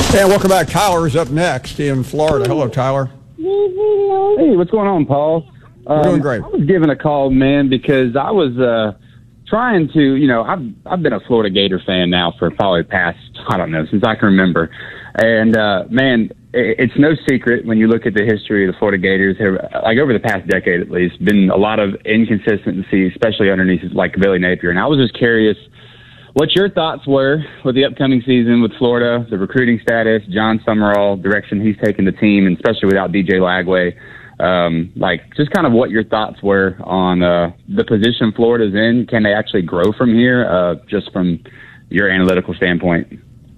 And welcome back. Tyler's up next in Florida. Hello, Tyler. Hey, what's going on, Paul? We're doing great. I was giving a call, man, because I was trying to, I've been a Florida Gator fan now for probably past, I don't know, since I can remember. And, man, it's no secret when you look at the history of the Florida Gators, like over the past decade at least, been a lot of inconsistency, especially underneath like Billy Napier. And I was just curious what your thoughts were with the upcoming season with Florida, the recruiting status, John Summerall, direction he's taken the team, and especially without DJ Lagway. Just kind of what your thoughts were on the position Florida's in. Can they actually grow from here, just from your analytical standpoint?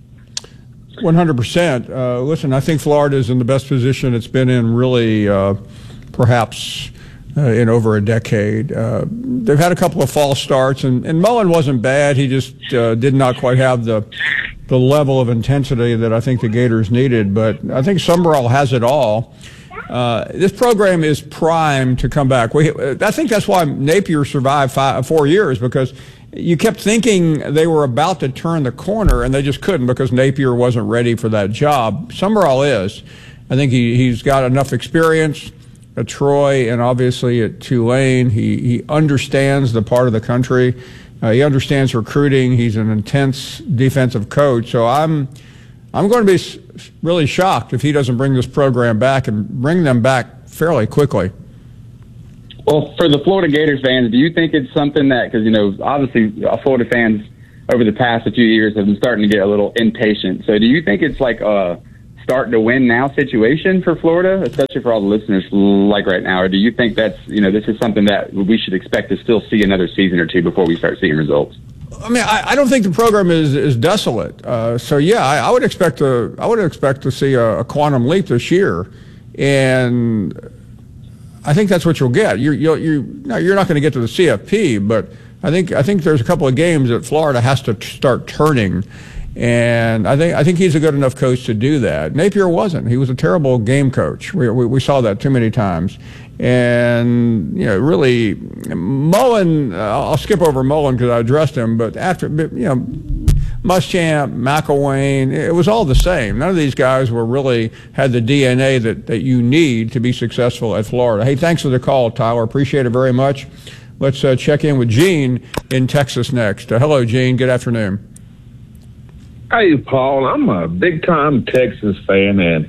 100%. Listen, I think Florida is in the best position it's been in really perhaps in over a decade. They've had a couple of false starts, and Mullen wasn't bad. He just did not quite have the level of intensity that I think the Gators needed. But I think Summerall has it all. This program is primed to come back. I think that's why Napier survived 4 years, because you kept thinking they were about to turn the corner, and they just couldn't because Napier wasn't ready for that job. Summerall is. I think he's got enough experience at Troy and obviously at Tulane. He understands the part of the country. He understands recruiting. He's an intense defensive coach. So I'm going to be really shocked if he doesn't bring this program back and bring them back fairly quickly. Well, for the Florida Gators fans, do you think it's something that, because, obviously Florida fans over the past few years have been starting to get a little impatient. So do you think it's like a starting to win now situation for Florida, especially for all the listeners like right now? Or do you think that's, this is something that we should expect to still see another season or two before we start seeing results? I mean, I don't think the program is desolate. So yeah, I would expect to see a quantum leap this year, and I think that's what you'll get. You're not going to get to the CFP, but I think there's a couple of games that Florida has to start turning, and I think he's a good enough coach to do that. Napier wasn't. He was a terrible game coach. We saw that too many times. And, really, Mullen, I'll skip over Mullen because I addressed him, but after, Muschamp, McElwain, it was all the same. None of these guys had the DNA that you need to be successful at Florida. Hey, thanks for the call, Tyler. Appreciate it very much. Let's check in with Gene in Texas next. Hello, Gene. Good afternoon. Hey, Paul. I'm a big-time Texas fan, and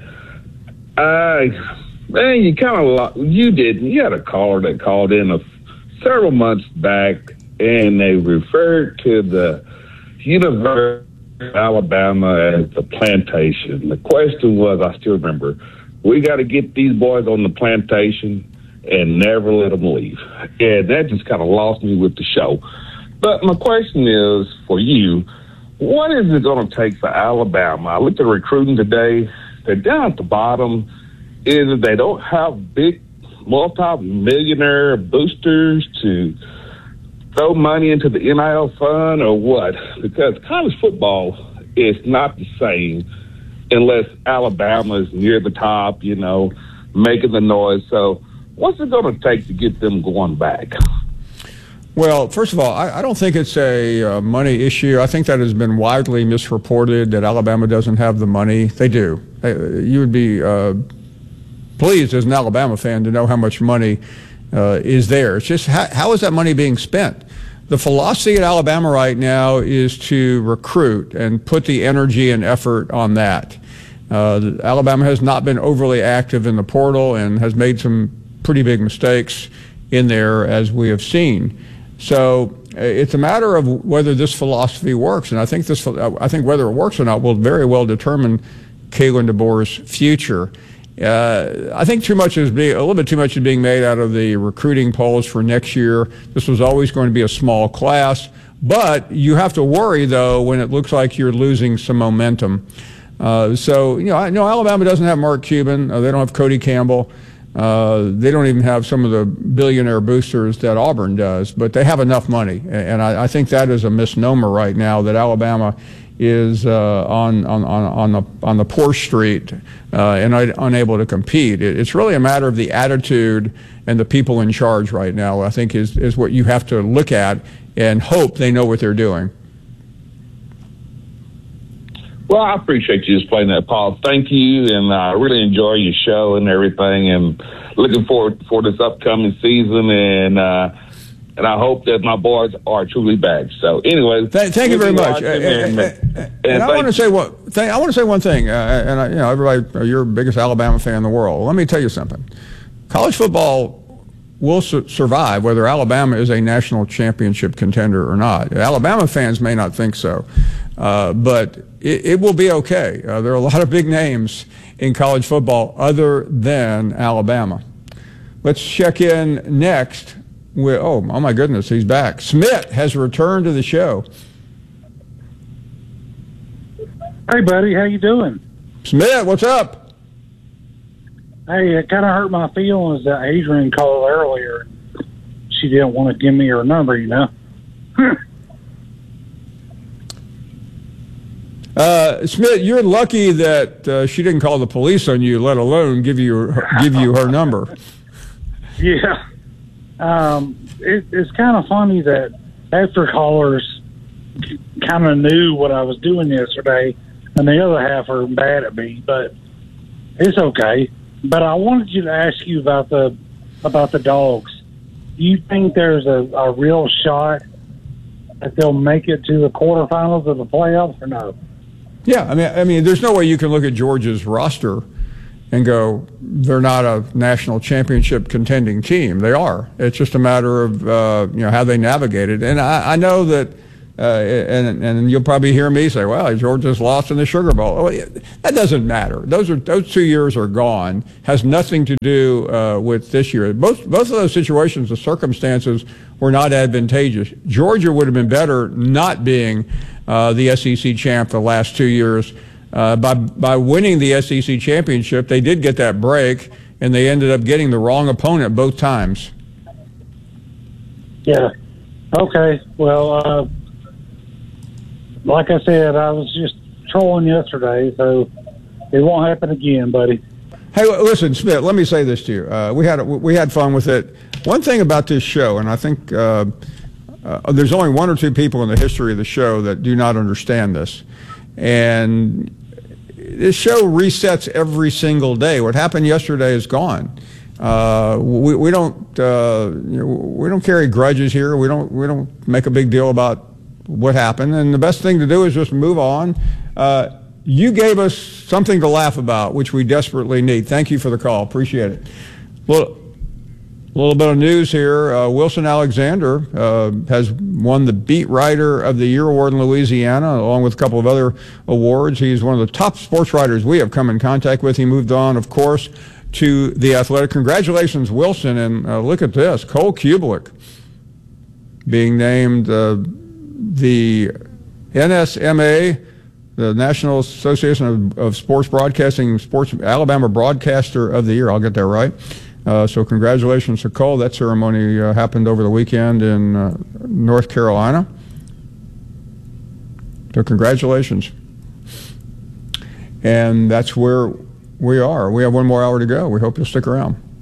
you had a caller that called in several months back, and they referred to the University of Alabama as the plantation. The question was, I still remember, we got to get these boys on the plantation and never let them leave. And that just kind of lost me with the show. But my question is for you, what is it going to take for Alabama? I looked at recruiting today. They're down at the bottom. Is that they don't have big multi-millionaire boosters to throw money into the NIL fund, or what? Because college football is not the same unless Alabama is near the top, making the noise. So what's it going to take to get them going back? Well, first of all, I don't think it's a money issue. I think that has been widely misreported that Alabama doesn't have the money. They do. You would be pleased as an Alabama fan to know how much money is there. It's just how is that money being spent? The philosophy at Alabama right now is to recruit and put the energy and effort on that. Alabama has not been overly active in the portal and has made some pretty big mistakes in there, as we have seen. So it's a matter of whether this philosophy works, and I think whether it works or not will very well determine Kalen DeBoer's future. I think a little bit too much is being made out of the recruiting polls for next year. This was always going to be a small class, but you have to worry though when it looks like you're losing some momentum. I know Alabama doesn't have Mark Cuban. They don't have Cody Campbell. They don't even have some of the billionaire boosters that Auburn does, but they have enough money, and I think that is a misnomer right now that Alabama is on the poor street and unable to compete. It's really a matter of the attitude and the people in charge right now, I think, is what you have to look at and hope they know what they're doing. Well, I appreciate you explaining that, Paul. Thank you, and I really enjoy your show and everything, and looking forward for this upcoming season, and I hope that my boys are truly back. So, anyway, thank you very much. And I want to say one thing, everybody, you're the biggest Alabama fan in the world. Let me tell you something. College football will survive whether Alabama is a national championship contender or not. Alabama fans may not think so, but it will be okay. There are a lot of big names in college football other than Alabama. Let's check in next with, oh my goodness, he's back. Smith has returned to the show. Hey, buddy, how you doing? Smith, what's up? Hey, it kind of hurt my feelings that Adrian called earlier. She didn't want to give me her number, you know. Smith, you're lucky that she didn't call the police on you, let alone give you her number. Yeah. It's kind of funny that after callers kind of knew what I was doing yesterday, and the other half are mad at me, but it's okay. But I wanted you to ask you about the dogs. Do you think there's a real shot that they'll make it to the quarterfinals of the playoffs or no? Yeah, I mean, there's no way you can look at Georgia's roster and go, they're not a national championship contending team. They are. It's just a matter of how they navigate it. And I know that, and you'll probably hear me say, well, Georgia's lost in the Sugar Bowl. Well, that doesn't matter. Those 2 years are gone. Has nothing to do with this year. Both of those situations, the circumstances were not advantageous. Georgia would have been better not being the SEC champ the last 2 years. By winning the SEC championship, they did get that break, and they ended up getting the wrong opponent both times. Yeah. Okay. Well, like I said, I was just trolling yesterday, so it won't happen again, buddy. Hey, listen, Smith, let me say this to you. We had fun with it. One thing about this show, and I think there's only 1 or 2 people in the history of the show that do not understand this, and this show resets every single day. What happened yesterday is gone. We don't carry grudges here. We don't make a big deal about what happened. And the best thing to do is just move on. You gave us something to laugh about, which we desperately need. Thank you for the call. Appreciate it. Well, a little bit of news here. Wilson Alexander has won the Beat Writer of the Year award in Louisiana, along with a couple of other awards. He's one of the top sports writers we have come in contact with. He moved on, of course, to The Athletic. Congratulations, Wilson. And look at this. Cole Cubelic being named the NSMA, the National Association of Sports Broadcasting, Alabama Broadcaster of the Year. I'll get that right. So congratulations to Cole. That ceremony happened over the weekend in North Carolina. So congratulations. And that's where we are. We have 1 more hour to go. We hope you'll stick around.